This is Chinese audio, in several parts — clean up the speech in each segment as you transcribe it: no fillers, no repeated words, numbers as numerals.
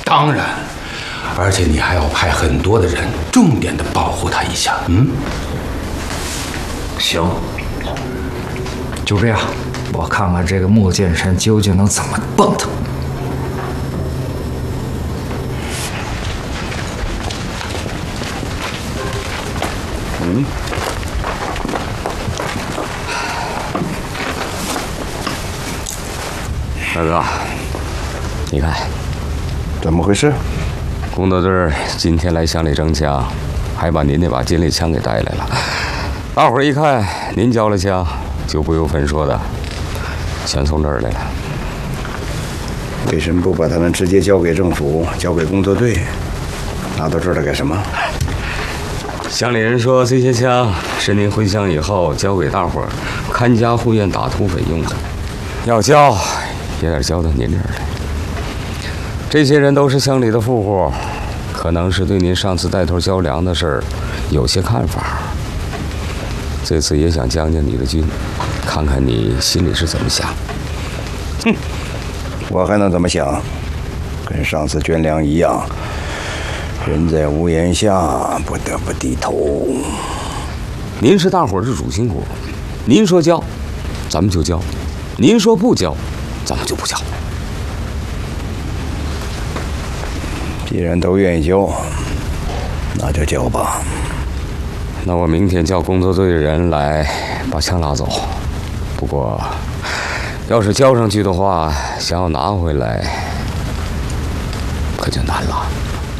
当然，而且你还要派很多的人，重点的保护他一下。 行，就这样，我看看这个莫剑山究竟能怎么蹦他。 大哥，你看， 怎么回事？ 工作队今天来乡里争枪，还把您那把金猎枪给带来了。大伙儿一看您交了枪，就不由分说的全送这儿来了。 为什么不把他们直接交给政府，交给工作队？拿到这儿来干什么？ 乡里人说这些枪是您回乡以后交给大伙儿看家护院打土匪用的，要交也得交到您这儿来。这些人都是乡里的富户，可能是对您上次带头交粮的事儿有些看法。这次也想将将你的军，看看你心里是怎么想。 我还能怎么想？跟上次捐粮一样，人在屋檐下，不得不低头。 您是大伙儿的主心骨，您说交，咱们就交；您说不交，咱们就不交。 既然都愿意交，那就交吧。 那我明天叫工作队的人来把枪拉走。不过，要是交上去的话，想要拿回来，可就难了。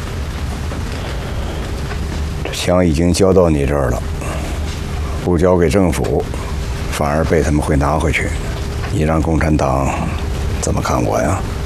这枪已经交到你这儿了，不交给政府，反而被他们会拿回去。你让共产党怎么看我呀？